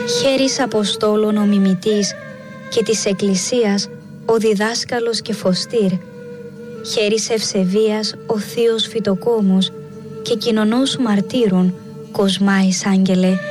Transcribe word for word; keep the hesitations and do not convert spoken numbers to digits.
Χέρις Αποστόλων ο μιμητής και της Εκκλησίας ο διδάσκαλος και φωστήρ. Χέρις ευσεβίας ο θείος Φυτοκόμος και κοινωνός μαρτύρων Κοσμάης Άγγελε.